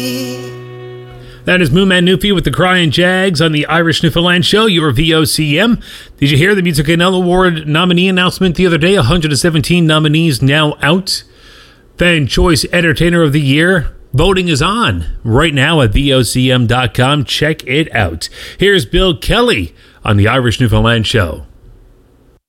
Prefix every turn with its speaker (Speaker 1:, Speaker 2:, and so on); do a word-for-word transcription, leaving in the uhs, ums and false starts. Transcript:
Speaker 1: That is Moonman Newfie with the Crying Jags on the Irish Newfoundland Show, your V O C M. Did you hear the Music N L Award nominee announcement the other day? one hundred seventeen nominees now out. Fan Choice Entertainer of the Year. Voting is on right now at V O C M dot com. Check it out. Here's Bill Kelly on the Irish Newfoundland Show.